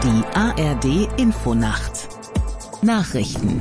Die ARD Infonacht. Nachrichten.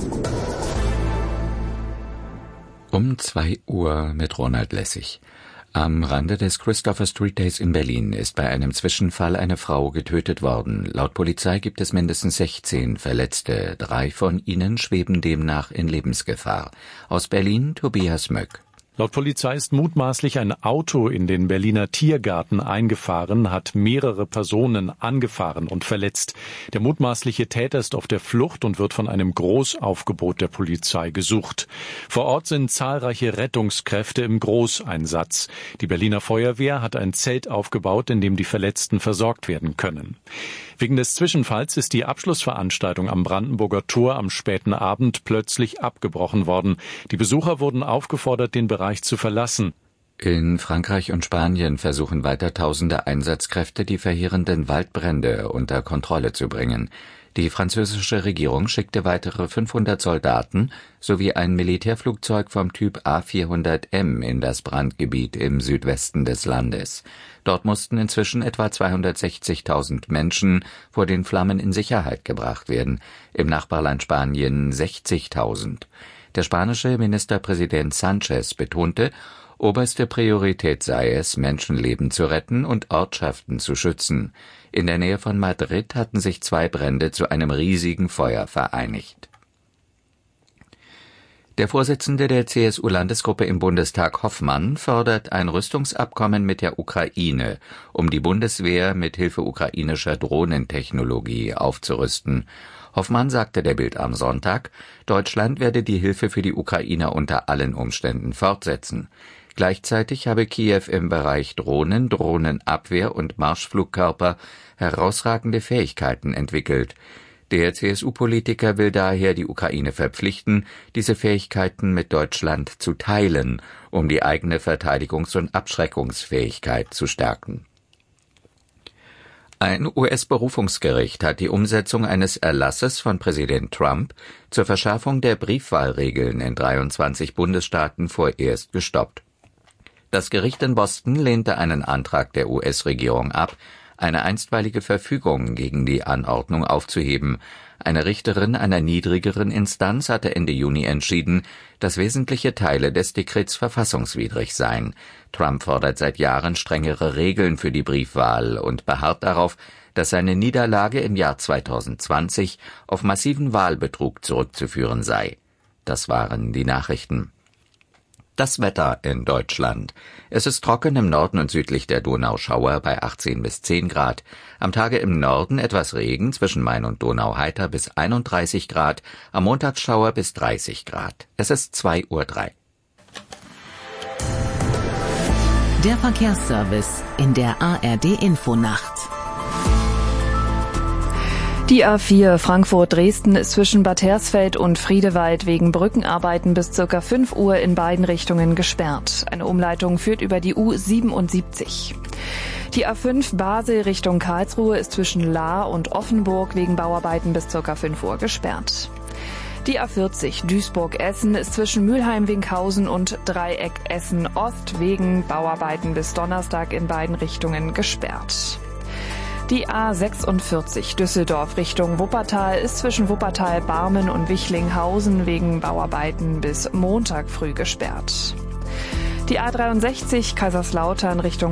Um 2 Uhr mit Ronald Lessig. Am Rande des Christopher Street Days in Berlin ist bei einem Zwischenfall eine Frau getötet worden. Laut Polizei gibt es mindestens 16 Verletzte. 3 von ihnen schweben demnach in Lebensgefahr. Aus Berlin Tobias Möck. Laut Polizei ist mutmaßlich ein Auto in den Berliner Tiergarten eingefahren, hat mehrere Personen angefahren und verletzt. Der mutmaßliche Täter ist auf der Flucht und wird von einem Großaufgebot der Polizei gesucht. Vor Ort sind zahlreiche Rettungskräfte im Großeinsatz. Die Berliner Feuerwehr hat ein Zelt aufgebaut, in dem die Verletzten versorgt werden können. Wegen des Zwischenfalls ist die Abschlussveranstaltung am Brandenburger Tor am späten Abend plötzlich abgebrochen worden. Die Besucher wurden aufgefordert, den Bereich zu verlassen. In Frankreich und Spanien versuchen weiter tausende Einsatzkräfte, die verheerenden Waldbrände unter Kontrolle zu bringen. Die französische Regierung schickte weitere 500 Soldaten sowie ein Militärflugzeug vom Typ A400M in das Brandgebiet im Südwesten des Landes. Dort mussten inzwischen etwa 260.000 Menschen vor den Flammen in Sicherheit gebracht werden, im Nachbarland Spanien 60.000. Der spanische Ministerpräsident Sánchez betonte, oberste Priorität sei es, Menschenleben zu retten und Ortschaften zu schützen. In der Nähe von Madrid hatten sich 2 Brände zu einem riesigen Feuer vereinigt. Der Vorsitzende der CSU-Landesgruppe im Bundestag, Hoffmann, fordert ein Rüstungsabkommen mit der Ukraine, um die Bundeswehr mit Hilfe ukrainischer Drohnentechnologie aufzurüsten. Hoffmann sagte der Bild am Sonntag, Deutschland werde die Hilfe für die Ukrainer unter allen Umständen fortsetzen. Gleichzeitig habe Kiew im Bereich Drohnen, Drohnenabwehr und Marschflugkörper herausragende Fähigkeiten entwickelt. Der CSU-Politiker will daher die Ukraine verpflichten, diese Fähigkeiten mit Deutschland zu teilen, um die eigene Verteidigungs- und Abschreckungsfähigkeit zu stärken. Ein US-Berufungsgericht hat die Umsetzung eines Erlasses von Präsident Trump zur Verschärfung der Briefwahlregeln in 23 Bundesstaaten vorerst gestoppt. Das Gericht in Boston lehnte einen Antrag der US-Regierung ab, eine einstweilige Verfügung gegen die Anordnung aufzuheben. Eine Richterin einer niedrigeren Instanz hatte Ende Juni entschieden, dass wesentliche Teile des Dekrets verfassungswidrig seien. Trump fordert seit Jahren strengere Regeln für die Briefwahl und beharrt darauf, dass seine Niederlage im Jahr 2020 auf massiven Wahlbetrug zurückzuführen sei. Das waren die Nachrichten. Das Wetter in Deutschland. Es ist trocken im Norden und südlich der Donau Schauer bei 18 bis 10 Grad. Am Tage im Norden etwas Regen, zwischen Main und Donau heiter bis 31 Grad. Am Montag Schauer bis 30 Grad. Es ist 2:03 Uhr. Der Verkehrsservice in der ARD Infonacht. Die A4 Frankfurt-Dresden ist zwischen Bad Hersfeld und Friedewald wegen Brückenarbeiten bis ca. 5 Uhr in beiden Richtungen gesperrt. Eine Umleitung führt über die U77. Die A5 Basel Richtung Karlsruhe ist zwischen Lahr und Offenburg wegen Bauarbeiten bis ca. 5 Uhr gesperrt. Die A40 Duisburg-Essen ist zwischen Mülheim-Winkhausen und Dreieck Essen-Ost wegen Bauarbeiten bis Donnerstag in beiden Richtungen gesperrt. Die A46 Düsseldorf Richtung Wuppertal ist zwischen Wuppertal-Barmen und Wichlinghausen wegen Bauarbeiten bis Montag früh gesperrt. Die A63 Kaiserslautern Richtung